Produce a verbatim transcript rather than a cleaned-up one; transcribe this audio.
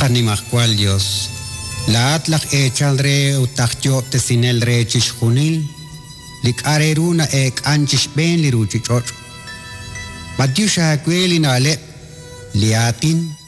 animacual Dios. La atlak echal re utakyo te sinel re chishkunil. Lik areruna ek anchish ben liruchichot. Badiusha kweli na le liatin.